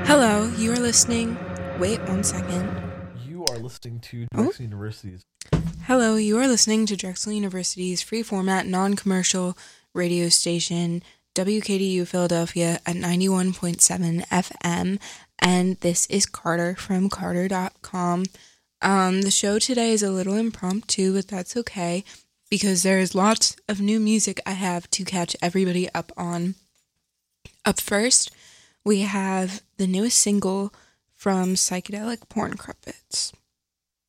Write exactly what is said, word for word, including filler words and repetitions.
Hello, you are listening. Wait one second. You are listening to Oh. Drexel University's. Hello, you are listening to Drexel University's free format, non commercial radio station, W K D U Philadelphia at ninety-one point seven F M. And this is Carter from Carter dot com. Um, the show today is a little impromptu, but that's okay because there's lots of new music I have to catch everybody up on. Up first, we have the newest single from Psychedelic Porn Carpets.